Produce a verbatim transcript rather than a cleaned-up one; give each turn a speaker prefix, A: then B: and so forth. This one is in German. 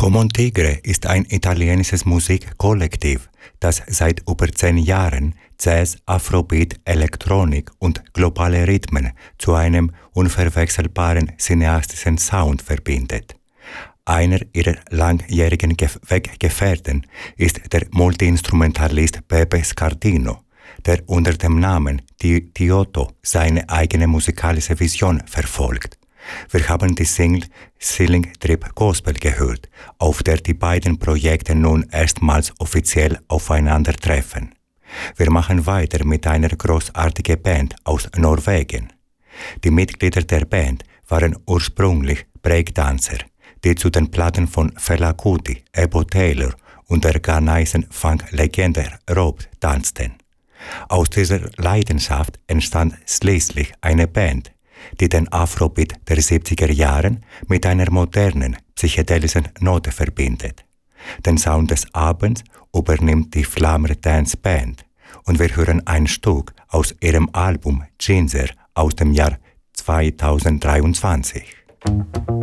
A: Common Tigre ist ein italienisches Musikkollektiv, das seit über zehn Jahren Jazz, Afrobeat, Elektronik und globale Rhythmen zu einem unverwechselbaren cineastischen Sound verbindet. Einer ihrer langjährigen Ge- Weggefährten ist der Multiinstrumentalist Pepe Scardino, der unter dem Namen Ti- Tiotto seine eigene musikalische Vision verfolgt. Wir haben die Single Ceiling Trip Gospel gehört, auf der die beiden Projekte nun erstmals offiziell aufeinandertreffen. Wir machen weiter mit einer großartigen Band aus Norwegen. Die Mitglieder der Band waren ursprünglich Breakdancer, die zu den Platten von Fela Kuti, Ebo Taylor und der Ghanaisen Funk-Legende Rob tanzten. Aus dieser Leidenschaft entstand schließlich eine Band, die den Afrobeat der siebziger Jahren mit einer modernen, psychedelischen Note verbindet. Den Sound des Abends übernimmt die Flammer Dance Band und wir hören ein Stück aus ihrem Album Ginger aus dem Jahr zweitausenddreiundzwanzig.